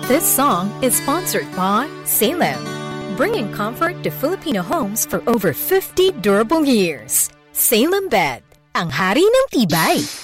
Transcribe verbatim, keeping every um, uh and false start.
This song is sponsored by Salem, bringing comfort to Filipino homes for over fifty durable years. Salem Bed, ang hari ng tibay.